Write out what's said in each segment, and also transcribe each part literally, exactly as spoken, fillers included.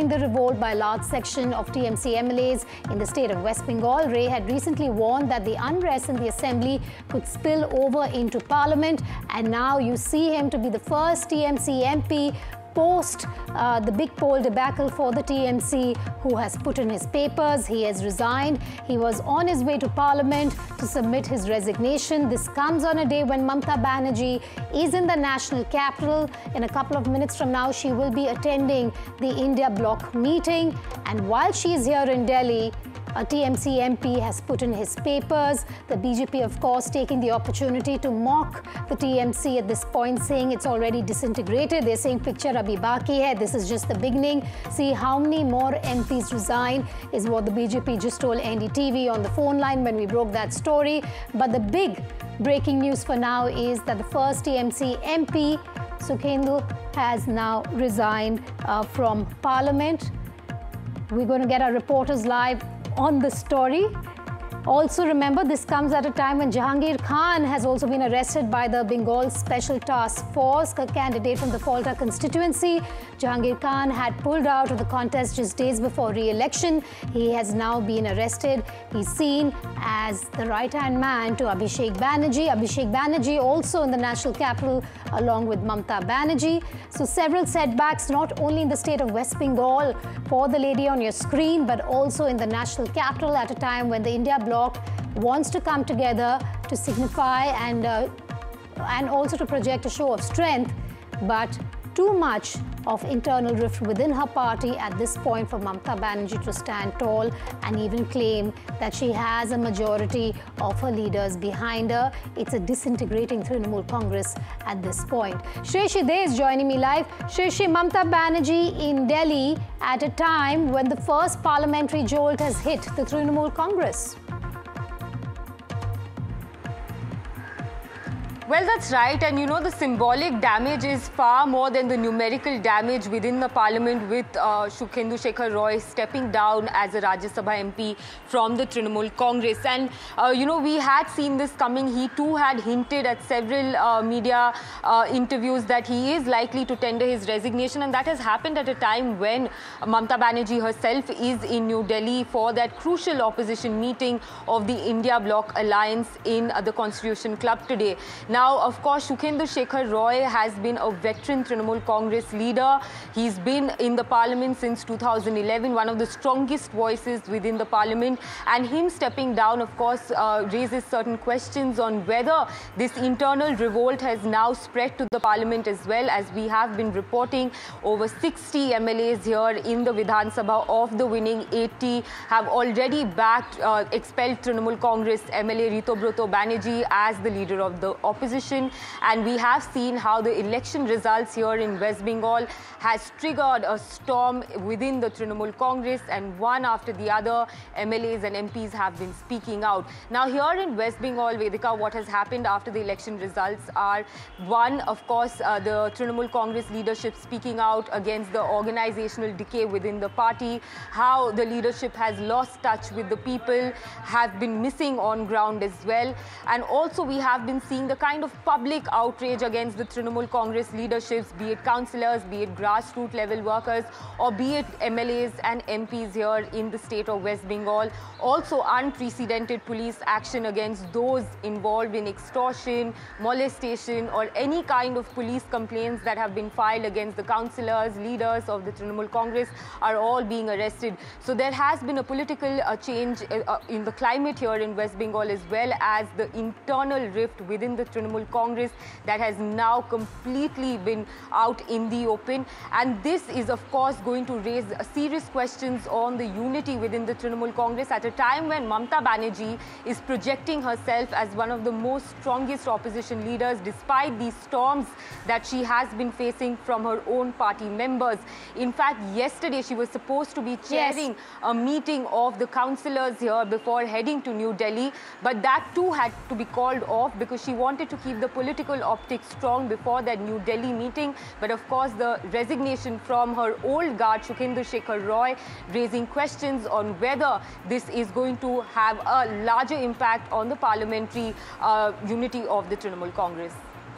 following the revolt by a large section of T M C M L As in the state of West Bengal. Ray had recently warned that the unrest in the assembly could spill over into parliament, and now you see him to be the first T M C M P post uh, the big poll debacle for the T M C who has put in his papers. He has resigned. He was on his way to parliament to submit his resignation. This comes on a day when Mamata Banerjee is in the national capital. In a couple of minutes from now, she will be attending the India Bloc meeting. And while she is here in Delhi, a T M C M P has put in his papers. The B J P, of course, taking the opportunity to mock the T M C at this point, saying it's already disintegrated. They're saying picture abhi baki hai. This is just the beginning. See how many more M Ps resign is what the B J P just told N D T V on the phone line when we broke that story. But the big breaking news for now is that the first T M C M P, Sukhendu, has now resigned uh, from Parliament. We're going to get our reporters live on the story. Also remember, this comes at a time when Jahangir Khan has also been arrested by the Bengal Special Task Force, a candidate from the Falta constituency. Jahangir Khan had pulled out of the contest just days before re-election. He has now been arrested. He's seen as the right-hand man to Abhishek Banerjee. Abhishek Banerjee also in the national capital along with Mamata Banerjee. So several setbacks, not only in the state of West Bengal for the lady on your screen, but also in the national capital at a time when the India Bloc wants to come together to signify and uh, and also to project a show of strength, but too much of internal rift within her party at this point for Mamata Banerjee to stand tall and even claim that she has a majority of her leaders behind her. It's a disintegrating Trinamool Congress at this point. Shreshi De is joining me live. Shreshi, Mamata Banerjee in Delhi at a time when the first parliamentary jolt has hit the Trinamool Congress. Well, that's right. And you know, the symbolic damage is far more than the numerical damage within the parliament, with uh, Sukhendu Shekhar Roy stepping down as a Rajya Sabha M P from the Trinamool Congress. And, uh, you know, we had seen this coming. He too had hinted at several uh, media uh, interviews that he is likely to tender his resignation. And that has happened at a time when Mamata Banerjee herself is in New Delhi for that crucial opposition meeting of the India Bloc Alliance in uh, the Constitution Club today. Now, Now, of course, Sukhendu Shekhar Roy has been a veteran Trinamool Congress leader. He's been in the parliament since two thousand eleven, one of the strongest voices within the parliament. And him stepping down, of course, uh, raises certain questions on whether this internal revolt has now spread to the parliament as well. As we have been reporting, over sixty M L As here in the Vidhan Sabha of the winning eighty have already backed uh, expelled Trinamool Congress M L A Ritobroto Banerjee as the leader of the opposition. And we have seen how the election results here in West Bengal has triggered a storm within the Trinamool Congress, and one after the other M L As and M Ps have been speaking out. Now here in West Bengal, Vedika, what has happened after the election results are, one, of course, uh, the Trinamool Congress leadership speaking out against the organizational decay within the party, how the leadership has lost touch with the people, have been missing on ground as well. And also we have been seeing the kind of public outrage against the Trinamool Congress leaderships, be it councillors, be it grassroots level workers, or be it M L As and M Ps here in the state of West Bengal. Also unprecedented police action against those involved in extortion, molestation, or any kind of police complaints that have been filed against the councillors, leaders of the Trinamool Congress are all being arrested. So there has been a political uh, change uh, in the climate here in West Bengal, as well as the internal rift within the Trinamool Congress that has now completely been out in the open. And this is, of course, going to raise serious questions on the unity within the Trinamool Congress at a time when Mamata Banerjee is projecting herself as one of the most strongest opposition leaders, despite these storms that she has been facing from her own party members. In fact, yesterday she was supposed to be chairing yes. a meeting of the councillors here before heading to New Delhi, but that too had to be called off because she wanted to keep the political optics strong before that New Delhi meeting. But of course, the resignation from her old guard, Sukhendu Shekhar Roy, raising questions on whether this is going to have a larger impact on the parliamentary uh, unity of the Trinamool Congress.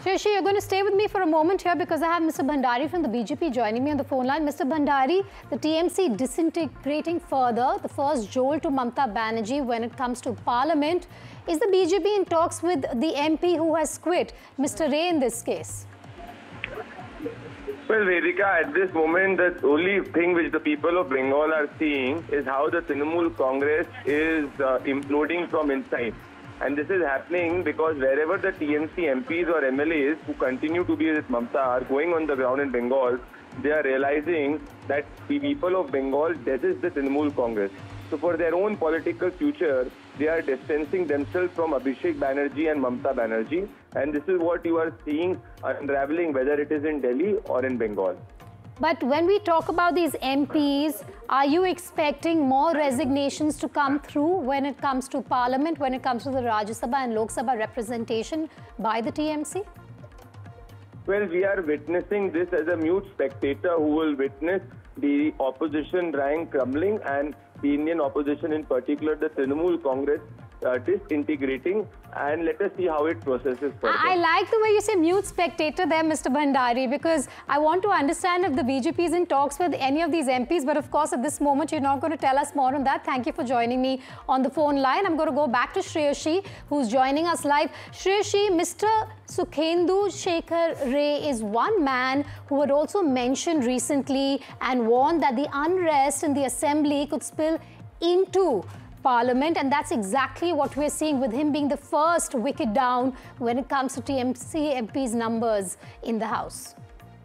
Shreyashi, you're going to stay with me for a moment here because I have Mister Bhandari from the B J P joining me on the phone line. Mister Bhandari, the T M C disintegrating further, the first jolt to Mamata Banerjee when it comes to Parliament. Is the B J P in talks with the M P who has quit, Mister Ray, in this case? Well, Vedika, at this moment, the only thing which the people of Bengal are seeing is how the Trinamool Congress is uh, imploding from inside. And this is happening because wherever the T M C M Ps or M L As who continue to be with Mamata are going on the ground in Bengal, they are realizing that the people of Bengal detest the Trinamool Congress. So for their own political future, they are distancing themselves from Abhishek Banerjee and Mamata Banerjee. And this is what you are seeing unraveling, whether it is in Delhi or in Bengal. But when we talk about these M Ps, are you expecting more resignations to come through when it comes to Parliament, when it comes to the Rajya Sabha and Lok Sabha representation by the T M C? Well, we are witnessing this as a mute spectator who will witness the opposition rank crumbling and the Indian opposition, in particular the Trinamool Congress, uh, disintegrating, and let us see how it processes further. I like the way you say mute spectator there, Mister Bhandari, because I want to understand if the B J P is in talks with any of these M Ps, but of course at this moment you're not going to tell us more on that. Thank you for joining me on the phone line. I'm going to go back to Shreyashi, who's joining us live. Shreyashi, Mister Sukhendu Shekhar Ray is one man who had also mentioned recently and warned that the unrest in the assembly could spill into Parliament, and that's exactly what we're seeing with him being the first wicket down when it comes to T M C M P's numbers in the House.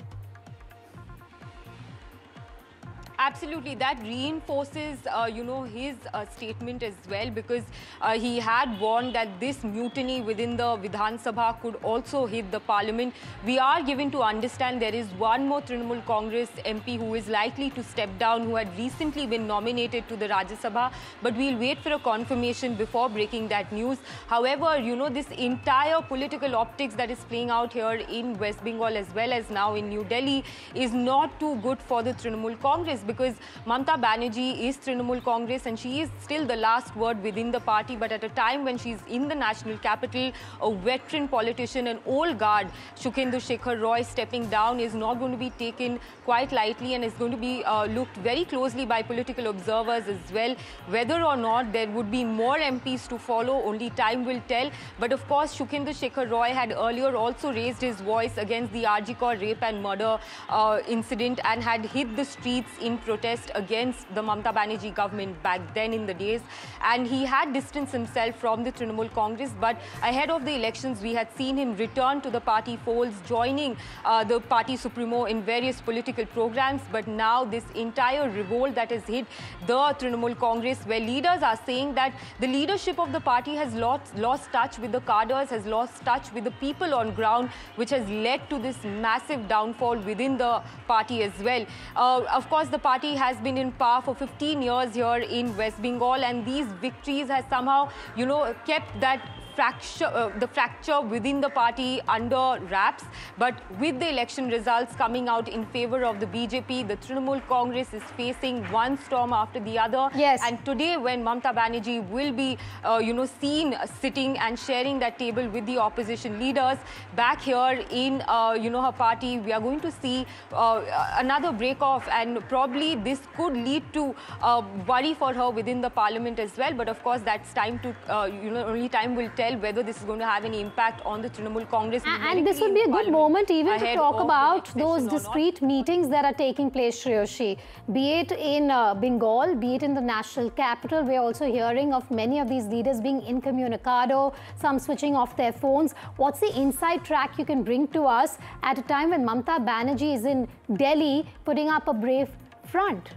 Absolutely, that reinforces, uh, you know, his uh, statement as well, because uh, he had warned that this mutiny within the Vidhan Sabha could also hit the Parliament. We are given to understand there is one more Trinamool Congress M P who is likely to step down, who had recently been nominated to the Rajya Sabha, but we'll wait for a confirmation before breaking that news. However, you know, this entire political optics that is playing out here in West Bengal as well as now in New Delhi is not too good for the Trinamool Congress, because Mamata Banerjee is Trinamool Congress and she is still the last word within the party. But at a time when she's in the national capital, a veteran politician, an old guard, Shukhendu Shekhar Roy, stepping down is not going to be taken quite lightly and is going to be uh, looked very closely by political observers as well. Whether or not there would be more M Ps to follow, only time will tell. But of course, Shukhendu Shekhar Roy had earlier also raised his voice against the R G Kar rape and murder uh, incident and had hit the streets in protest against the Mamata Banerjee government back then in the days. And he had distanced himself from the Trinamool Congress. But ahead of the elections, we had seen him return to the party folds, joining uh, the party supremo in various political programs. But now this entire revolt that has hit the Trinamool Congress, where leaders are saying that the leadership of the party has lost, lost touch with the cadres, has lost touch with the people on ground, which has led to this massive downfall within the party as well. Uh, of course, the party has been in power for fifteen years here in West Bengal, and these victories has somehow, you know, kept that fracture, uh, the fracture within the party under wraps. But with the election results coming out in favor of the B J P, the Trinamool Congress is facing one storm after the other. Yes. And today, when Mamata Banerjee will be, uh, you know, seen sitting and sharing that table with the opposition leaders back here in, uh, you know, her party, we are going to see uh, another break-off, and probably this could lead to uh, worry for her within the Parliament as well. But of course, that's time to, uh, you know, only time will tell whether this is going to have any impact on the Trinamool Congress. And, and this would be a good moment even to talk about those discrete meetings that are taking place, Shreyashi. Be it in uh, Bengal, be it in the national capital, we're also hearing of many of these leaders being incommunicado, some switching off their phones. What's the inside track you can bring to us at a time when Mamata Banerjee is in Delhi putting up a brave front?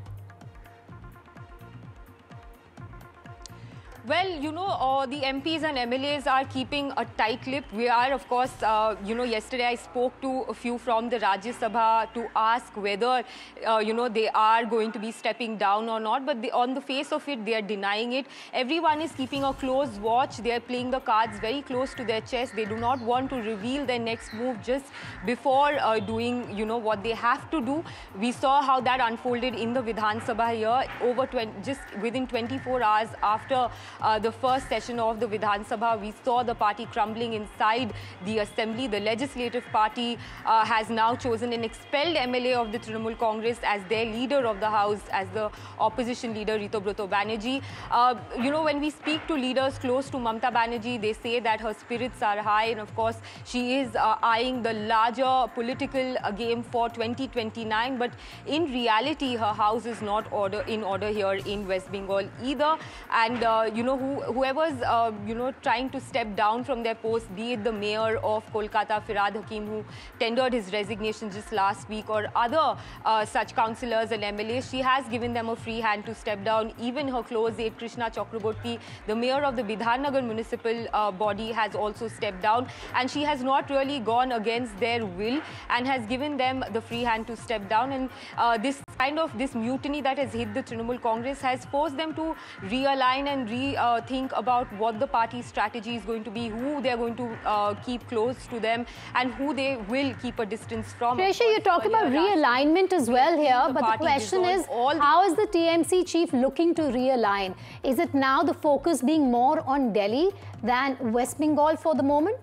Well, you know, uh, the M Ps and M L As are keeping a tight lip. We are, of course, uh, you know, yesterday I spoke to a few from the Rajya Sabha to ask whether, uh, you know, they are going to be stepping down or not. But they, on the face of it, they are denying it. Everyone is keeping a close watch. They are playing the cards very close to their chest. They do not want to reveal their next move just before uh, doing, you know, what they have to do. We saw how that unfolded in the Vidhan Sabha here over twenty, just within twenty-four hours after uh, the first session of the Vidhan Sabha. We saw the party crumbling inside the assembly. The legislative party uh, has now chosen an expelled M L A of the Trinamool Congress as their leader of the house, as the opposition leader, Ritobroto Banerjee. Uh, you know, when we speak to leaders close to Mamata Banerjee, they say that her spirits are high, and of course she is uh, eyeing the larger political uh, game for twenty twenty-nine. But in reality, her house is not order in order here in West Bengal either. And uh, you know, who, whoever's uh, you know trying to step down from their post, be it the mayor of Kolkata, Firhad Hakim, who tendered his resignation just last week, or other uh, such councillors and M L As, she has given them a free hand to step down. Even her close aide, Krishna Chakraborty, the mayor of the Bidhannagar municipal uh, body, has also stepped down, and she has not really gone against their will and has given them the free hand to step down. And uh, this kind of this mutiny that has hit the Trinamool Congress has forced them to realign and rethink uh, about what the party's strategy is going to be, who they're going to uh, keep close to them, and who they will keep a distance from. Shreya, you talk about realignment as well here, but the question is, how is the T M C chief looking to realign? Is it now the focus being more on Delhi than West Bengal for the moment?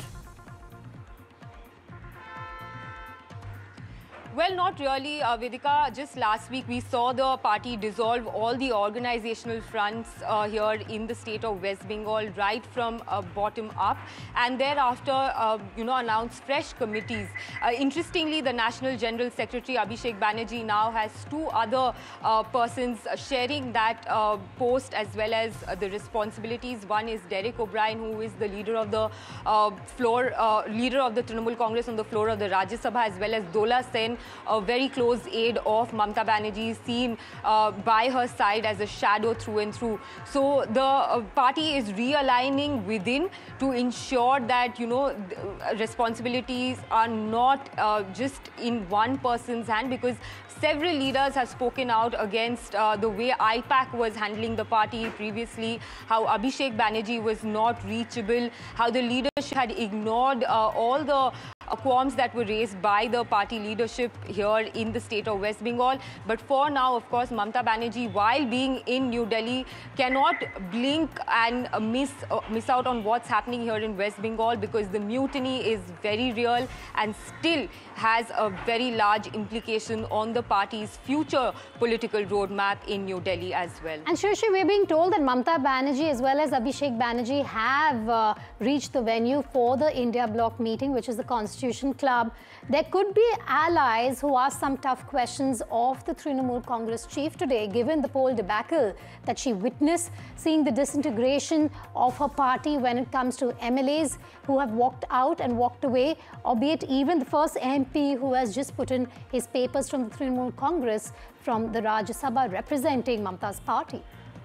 Well, not really, uh, Vedika. Just last week, we saw the party dissolve all the organizational fronts uh, here in the state of West Bengal, right from uh, bottom up, and thereafter, uh, you know, announce fresh committees. Uh, interestingly, the National General Secretary, Abhishek Banerjee, now has two other uh, persons sharing that uh, post as well as uh, the responsibilities. One is Derek O'Brien, who is the leader of the uh, floor, uh, leader of the Trinamool Congress on the floor of the Rajya Sabha, as well as Dola Sen, a very close aide of Mamata Banerjee, seen uh, by her side as a shadow through and through. So the uh, party is realigning within to ensure that, you know, responsibilities are not uh, just in one person's hand, because several leaders have spoken out against uh, the way I PAC was handling the party previously, how Abhishek Banerjee was not reachable, how the leadership had ignored uh, all the Uh, qualms that were raised by the party leadership here in the state of West Bengal. But for now, of course, Mamata Banerjee, while being in New Delhi, cannot blink and uh, miss uh, miss out on what's happening here in West Bengal, because the mutiny is very real and still has a very large implication on the party's future political roadmap in New Delhi as well. And Shrishi, we're being told that Mamata Banerjee as well as Abhishek Banerjee have uh, reached the venue for the India Bloc meeting, which is the Constitution Club. There could be allies who ask some tough questions of the Trinamool Congress chief today, given the poll debacle that she witnessed, seeing the disintegration of her party when it comes to M L As who have walked out and walked away, albeit even the first M P who has just put in his papers from the Trinamool Congress from the Rajya Sabha representing Mamata's party.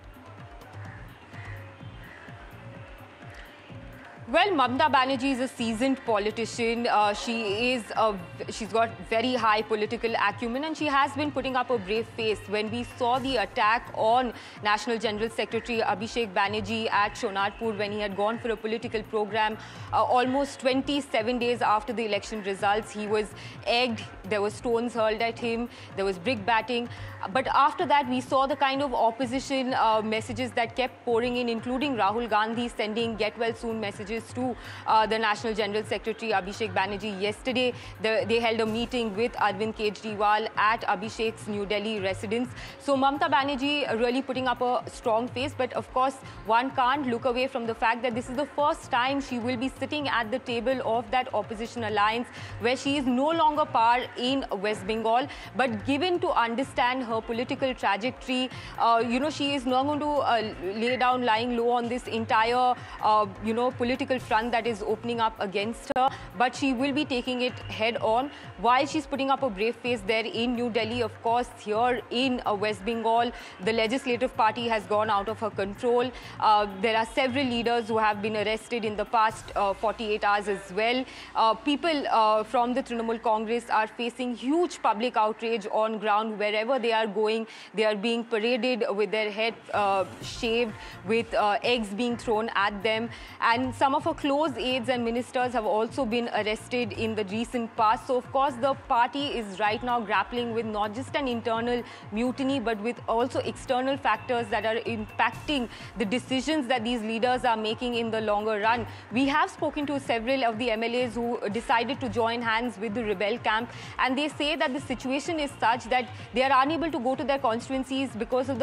Well, Mamata Banerjee is a seasoned politician. Uh, she is a, she's got very high political acumen, and she has been putting up a brave face. When we saw the attack on National General Secretary Abhishek Banerjee at Shonarpur, when he had gone for a political program, uh, almost twenty-seven days after the election results, he was egged. There were stones hurled at him. There was brick batting. But after that, we saw the kind of opposition uh, messages that kept pouring in, including Rahul Gandhi sending get well soon messages to uh, the National General Secretary Abhishek Banerjee. Yesterday, the, they held a meeting with Arvind Kejriwal at Abhishek's New Delhi residence. So Mamata Banerjee really putting up a strong face. But of course, one can't look away from the fact that this is the first time she will be sitting at the table of that opposition alliance, where she is no longer par in West Bengal, but given to understand her political trajectory, uh, you know, she is not going to uh, lay down lying low on this entire, uh, you know, political front that is opening up against her, but she will be taking it head on while she's putting up a brave face there in New Delhi. Of course, here in uh, West Bengal, the legislative party has gone out of her control. Uh, there are several leaders who have been arrested in the past uh, forty-eight hours as well. Uh, people uh, from the Trinamool Congress are facing huge public outrage on ground. Wherever they are going, they are being paraded with their head uh, shaved, with uh, eggs being thrown at them. And some some of her close aides and ministers have also been arrested in the recent past. So, of course, the party is right now grappling with not just an internal mutiny, but with also external factors that are impacting the decisions that these leaders are making in the longer run. We have spoken to several of the M L As who decided to join hands with the rebel camp, and they say that the situation is such that they are unable to go to their constituencies because of the